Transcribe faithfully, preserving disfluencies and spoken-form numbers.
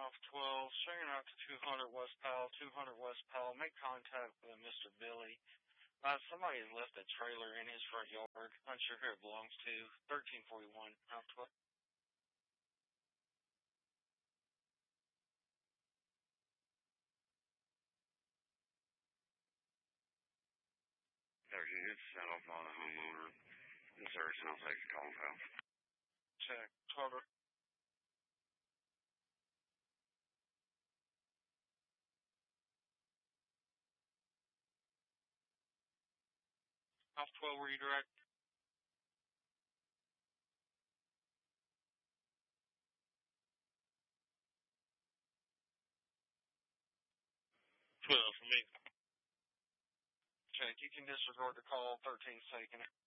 Off twelve, swinging out to two hundred West Powell, two hundred West Powell. Make contact with Mister Billy. Uh, somebody has left a trailer in his front yard. Not sure who it belongs to. thirteen forty-one, off twelve. There's a hit set off by the homeowner. This area sounds like a call, pal. Check. twelve. Off twelve, were you direct? twelve for me. Check. You can disregard the call. thirteen's taking it.